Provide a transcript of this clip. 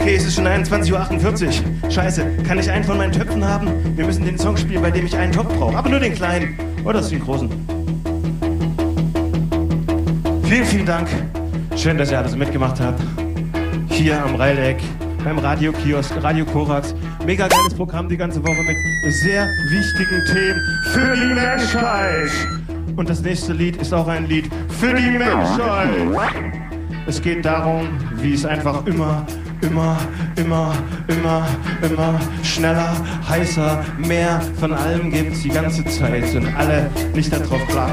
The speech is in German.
Okay, es ist schon 21:48 Uhr. Scheiße, kann ich einen von meinen Töpfen haben? Wir müssen den Song spielen, bei dem ich einen Topf brauche. Aber nur den kleinen. Oder den großen. Vielen, vielen Dank. Schön, dass ihr alle so mitgemacht habt. Hier am Reileck, beim Radiokiosk, Radio Korax. Mega geiles Programm die ganze Woche mit sehr wichtigen Themen für die Menschheit. Und das nächste Lied ist auch ein Lied für die Menschheit. Es geht darum, wie es einfach immer schneller, heißer, mehr von allem gibt die ganze Zeit und alle nicht darauf klar.